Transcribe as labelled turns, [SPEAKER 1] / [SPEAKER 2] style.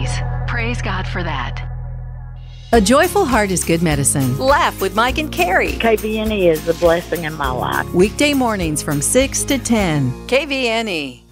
[SPEAKER 1] diabetes. Praise God for that.
[SPEAKER 2] A joyful heart is good medicine.
[SPEAKER 3] Laugh with Mike and Carrie.
[SPEAKER 4] KVNE is a blessing in my life.
[SPEAKER 2] Weekday mornings from 6 to 10.
[SPEAKER 3] KVNE.